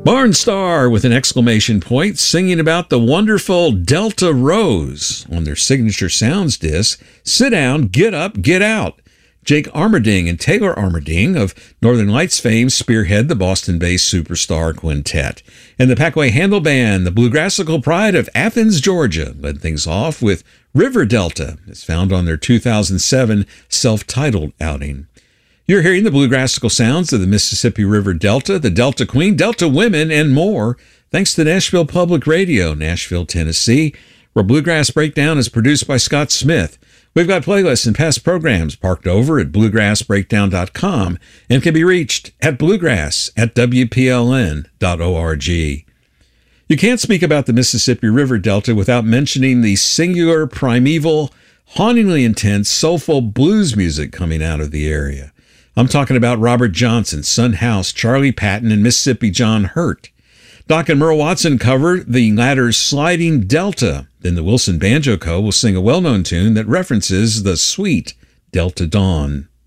Barnstar with an exclamation point, singing about the wonderful Delta Rose on their signature sounds disc, Sit Down, Get Up, Get Out. Jake Armerding and Taylor Armerding of Northern Lights fame spearhead the Boston-based Superstar Quintet. And the Packaway Handle Band, the bluegrassical pride of Athens, Georgia, led things off with River Delta, as found on their 2007 self-titled outing. You're hearing the bluegrassical sounds of the Mississippi River Delta, the Delta Queen, Delta Women, and more, thanks to Nashville Public Radio, Nashville, Tennessee, where Bluegrass Breakdown is produced by Scott Smith. We've got playlists and past programs parked over at bluegrassbreakdown.com and can be reached at bluegrass@wpln.org. You can't speak about the Mississippi River Delta without mentioning the singular, primeval, hauntingly intense, soulful blues music coming out of the area. I'm talking about Robert Johnson, Son House, Charlie Patton, and Mississippi John Hurt. Doc and Merle Watson cover the latter's Sliding Delta. Then the Wilson Banjo Co. will sing a well-known tune that references the sweet Delta Dawn.